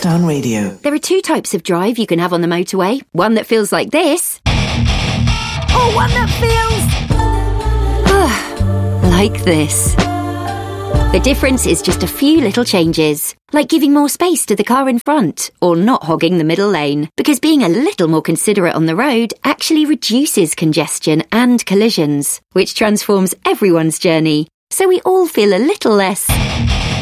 Lockdown Radio. There are two types of drive you can have on the motorway. One that feels like this. Or one that feels... like this. The difference is just a few little changes, like giving more space to the car in front, or not hogging the middle lane, because being a little more considerate on the road actually reduces congestion and collisions, which transforms everyone's journey, so we all feel a little less